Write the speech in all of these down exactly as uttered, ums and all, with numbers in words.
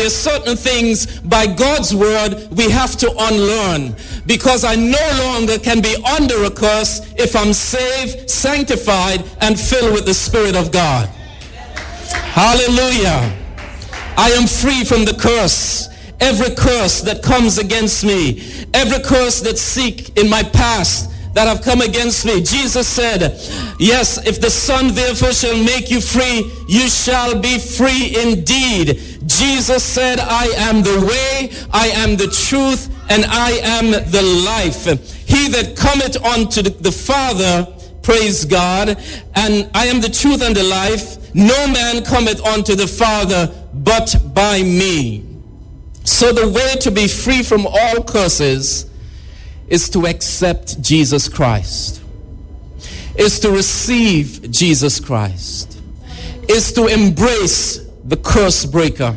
there's certain things by God's word we have to unlearn, because I no longer can be under a curse if I'm saved, sanctified, and filled with the Spirit of God. Hallelujah. I am free from the curse. Every curse that comes against me, every curse that seek in my past that have come against me. Jesus said, yes, if the Son therefore shall make you free, you shall be free indeed. Jesus said, I am the way, I am the truth, and I am the life. He that cometh unto the Father, praise God, and I am the truth and the life, no man cometh unto the Father but by me. So the way to be free from all curses is to accept Jesus Christ, is to receive Jesus Christ, is to embrace the curse breaker,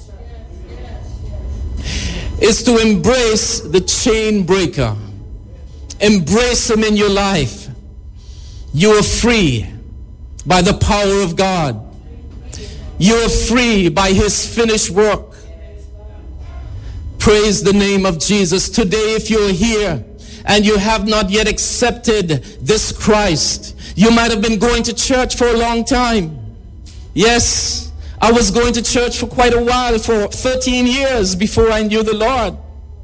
is to embrace the chain breaker. Embrace him in your life. You are free by the power of God. You are free by his finished work. Praise the name of Jesus. Today, if you're here and you have not yet accepted this Christ, you might have been going to church for a long time. Yes, I was going to church for quite a while, for thirteen years before I knew the Lord.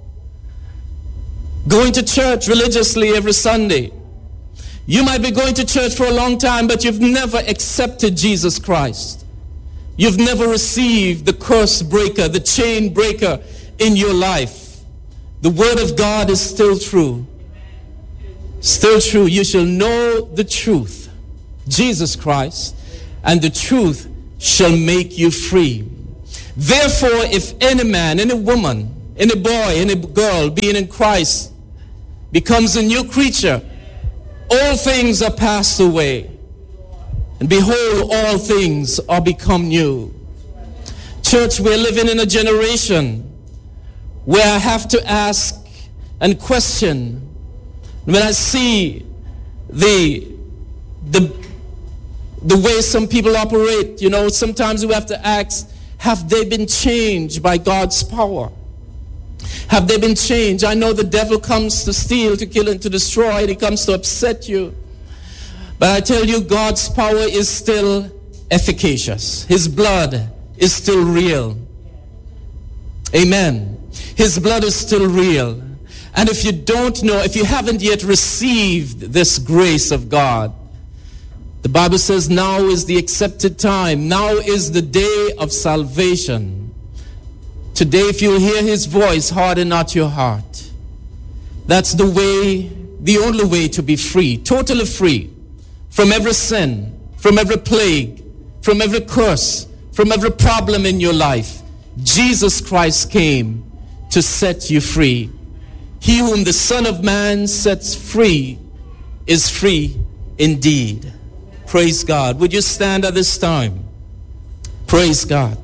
Going to church religiously every Sunday. You might be going to church for a long time, but you've never accepted Jesus Christ. You've never received the curse breaker, the chain breaker in your life. The word of God is still true. Still true. You shall know the truth, Jesus Christ, and the truth shall make you free. Therefore, if any man, any woman, any boy, any girl being in Christ becomes a new creature, all things are passed away, and behold, all things are become new. Church, we're living in a generation where I have to ask and question. When I see the, the, the way some people operate, you know, sometimes we have to ask, have they been changed by God's power? Have they been changed? I know the devil comes to steal, to kill, and to destroy, and he comes to upset you. But I tell you, God's power is still efficacious. His blood is still real. Amen. His blood is still real. And if you don't know, if you haven't yet received this grace of God, the Bible says now is the accepted time. Now is the day of salvation. Today, if you'll hear his voice, harden not your heart. That's the way, the only way to be free, totally free from every sin, from every plague, from every curse, from every problem in your life. Jesus Christ came to set you free. He whom the Son of Man sets free is free indeed. Praise God. Would you stand at this time? Praise God.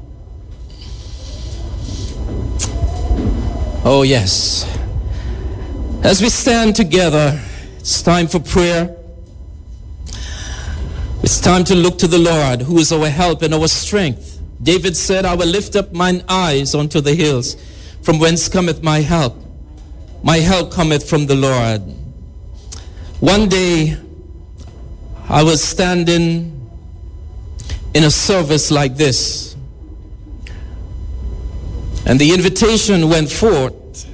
Oh yes. As we stand together, it's time for prayer. It's time to look to the Lord, who is our help and our strength. David said, I will lift up mine eyes unto the hills, from whence cometh my help. My help cometh from the Lord. One day, I was standing in a service like this, and the invitation went forth.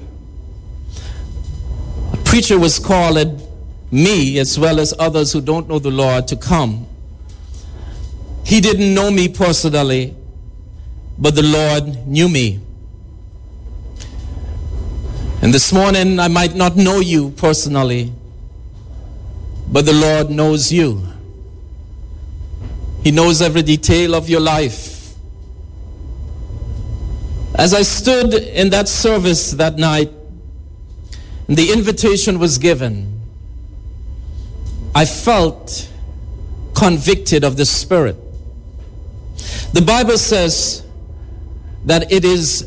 A preacher was calling me, as well as others who don't know the Lord, to come. He didn't know me personally, but the Lord knew me. And this morning, I might not know you personally, but the Lord knows you. He knows every detail of your life. As I stood in that service that night, and the invitation was given, I felt convicted of the Spirit. The Bible says that it is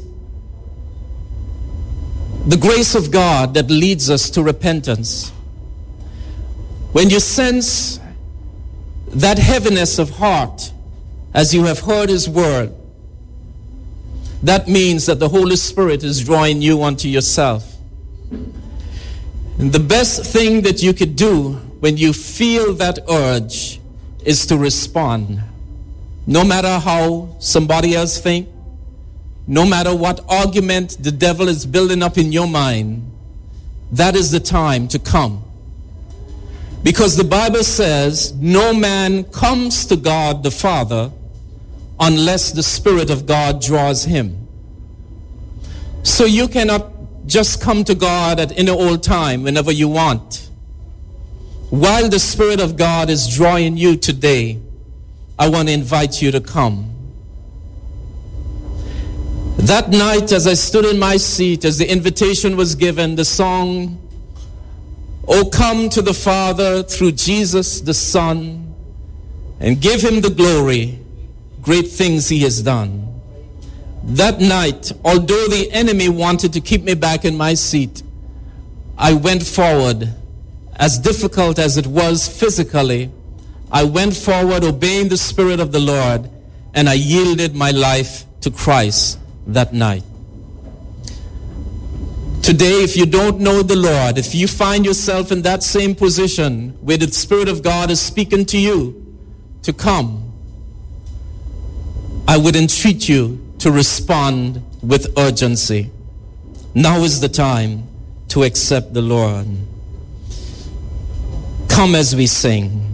the grace of God that leads us to repentance. When you sense that heaviness of heart as you have heard his word, that means that the Holy Spirit is drawing you unto yourself. And the best thing that you could do when you feel that urge is to respond. No matter how somebody else thinks, no matter what argument the devil is building up in your mind, that is the time to come. Because the Bible says, no man comes to God the Father unless the Spirit of God draws him. So you cannot just come to God at any old time whenever you want. While the Spirit of God is drawing you today, I want to invite you to come. That night, as I stood in my seat, as the invitation was given, the song, "Oh, come to the Father through Jesus the Son, and give him the glory, great things he has done." That night, although the enemy wanted to keep me back in my seat, I went forward. As difficult as it was physically, I went forward obeying the Spirit of the Lord, and I yielded my life to Christ that night. Today, if you don't know the Lord, if you find yourself in that same position where the Spirit of God is speaking to you to come, I would entreat you to respond with urgency. Now is the time to accept the Lord. Come as we sing.